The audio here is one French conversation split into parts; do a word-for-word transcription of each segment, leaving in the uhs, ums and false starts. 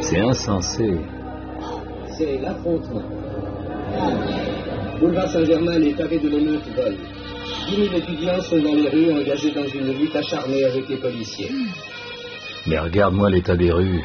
C'est insensé. C'est l'affrontement. Boulevard Saint-Germain, les pavés de l'émeute volent. dix mille étudiants sont dans les rues, engagés dans une lutte acharnée avec les policiers. Mais regarde-moi l'état des rues.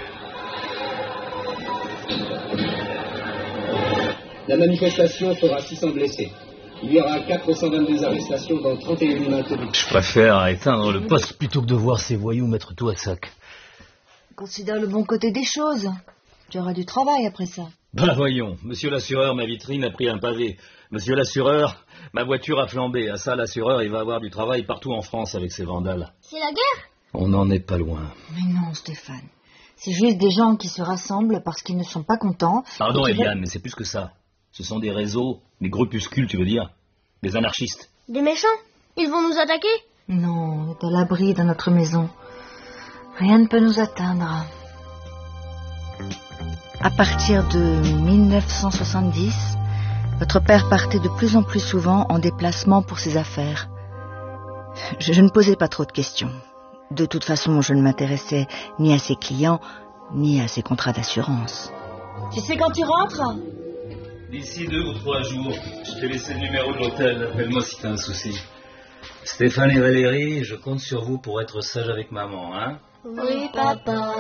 La manifestation fera six cents blessés. Il y aura quatre cent vingt-deux arrestations dans trente et une maintenues. Je préfère éteindre le poste plutôt que de voir ces voyous mettre tout à sac. Considère le bon côté des choses. Tu auras du travail après ça. Ben voyons, monsieur l'assureur, ma vitrine a pris un pavé. Monsieur l'assureur, ma voiture a flambé. À ça, l'assureur, il va avoir du travail partout en France avec ces vandales. C'est la guerre? On n'en est pas loin. Mais non, Stéphane. C'est juste des gens qui se rassemblent parce qu'ils ne sont pas contents. Pardon, qui... Eliane, mais c'est plus que ça. Ce sont des réseaux, des groupuscules, tu veux dire? Des anarchistes. Des méchants? Ils vont nous attaquer? Non, on est à l'abri dans notre maison. Rien ne peut nous atteindre. À partir de mille neuf cent soixante-dix, votre père partait de plus en plus souvent en déplacement pour ses affaires. Je, je ne posais pas trop de questions. De toute façon, je ne m'intéressais ni à ses clients, ni à ses contrats d'assurance. Tu sais quand tu rentres? D'ici deux ou trois jours, je t'ai laissé le numéro de l'hôtel. Appelle-moi si t'as un souci. Stéphane et Valérie, je compte sur vous pour être sage avec maman, hein? Oui, papa.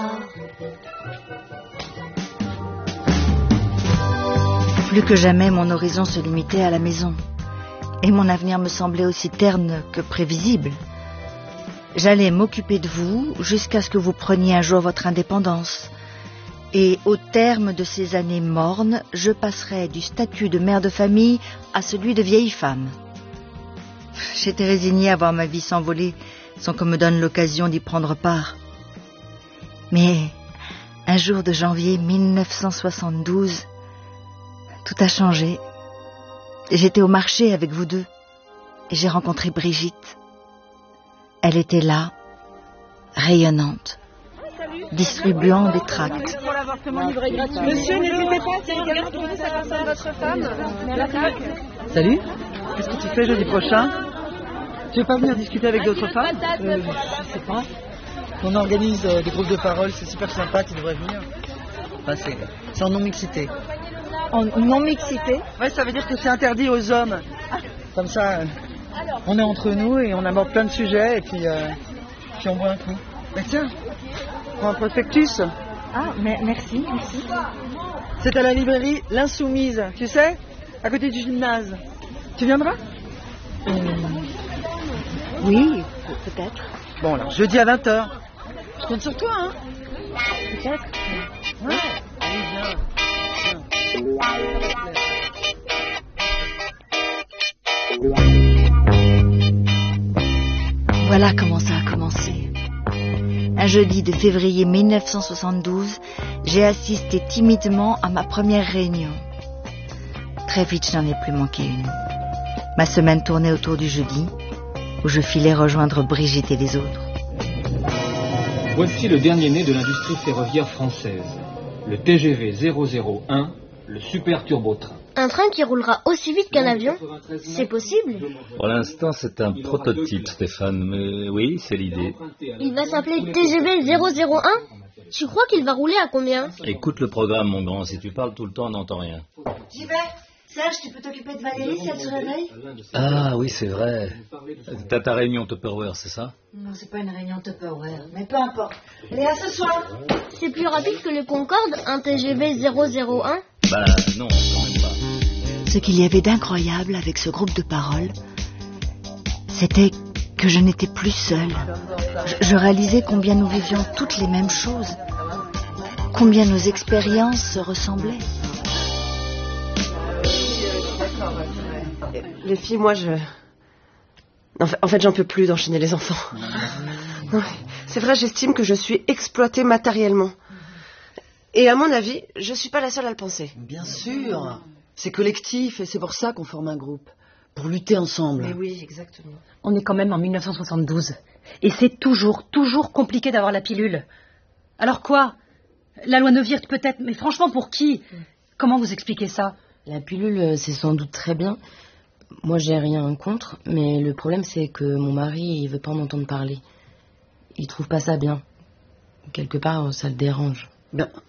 Plus que jamais, mon horizon se limitait à la maison. Et mon avenir me semblait aussi terne que prévisible. J'allais m'occuper de vous jusqu'à ce que vous preniez un jour votre indépendance. Et au terme de ces années mornes, je passerai du statut de mère de famille à celui de vieille femme. J'étais résignée à voir ma vie s'envoler sans qu'on me donne l'occasion d'y prendre part. Mais un jour de janvier mille neuf cent soixante-douze, tout a changé. J'étais au marché avec vous deux et j'ai rencontré Brigitte. Elle était là, rayonnante, distribuant des tracts. Monsieur, n'hésitez pas, c'est également trouvé, ça concerne votre femme. Salut, qu'est-ce que tu fais jeudi prochain? Tu veux pas venir discuter avec d'autres femmes? euh, Je sais pas. On organise euh, des groupes de parole, c'est super sympa, tu devrais venir. Enfin, c'est, c'est en non-mixité. En non-mixité? Ouais, ça veut dire que c'est interdit aux hommes. Comme ça, euh, on est entre nous et on aborde plein de sujets et puis, euh, puis on boit un coup. Mais tiens, prends un prospectus. Ah, mais merci, merci. C'est à la librairie L'Insoumise, tu sais, à côté du gymnase. Tu viendras? euh, Oui, peut-être. Bon, alors, jeudi à vingt heures. Je compte sur toi, hein? Peut-être. Ouais. Allez, viens. Voilà comment ça a commencé. Un jeudi de février mille neuf cent soixante-douze, j'ai assisté timidement à ma première réunion. Très vite, je n'en ai plus manqué une. Ma semaine tournait autour du jeudi, où je filais rejoindre Brigitte et les autres. Voici le dernier né de l'industrie ferroviaire française. Le T G V zéro zéro un, le super turbotrain. Un train qui roulera aussi vite qu'un avion? C'est possible? Pour l'instant, c'est un prototype, Stéphane, mais oui, c'est l'idée. Il va s'appeler T G V zéro zéro un? Tu crois qu'il va rouler à combien? Écoute le programme, mon grand. Si tu parles tout le temps, on n'entend rien. J'y vais. Serge, tu peux t'occuper de Valérie si elle se réveille? Ah oui, c'est vrai. T'as ta réunion Tupperware, c'est ça? Non, c'est pas une réunion Tupperware, mais peu importe. Allez, à ce soir. C'est plus rapide que le Concorde, un T G V zéro zéro un? Bah non, quand même pas. Ce qu'il y avait d'incroyable avec ce groupe de parole, c'était que je n'étais plus seule. Je, je réalisais combien nous vivions toutes les mêmes choses, combien nos expériences se ressemblaient. Les filles, moi, je... En fait, en fait j'en peux plus d'enchaîner les enfants. Non, c'est vrai, j'estime que je suis exploitée matériellement. Et à mon avis, je suis pas la seule à le penser. Bien sûr. C'est collectif et c'est pour ça qu'on forme un groupe. Pour lutter ensemble. Mais oui, exactement. On est quand même en mille neuf cent soixante-douze. Et c'est toujours, toujours compliqué d'avoir la pilule. Alors quoi? La loi Neuwirth peut-être, mais franchement, pour qui? Comment vous expliquez ça? La pilule, c'est sans doute très bien. Moi, j'ai rien contre, mais le problème, c'est que mon mari, il veut pas m'entendre parler. Il trouve pas ça bien. Quelque part, ça le dérange. Ben,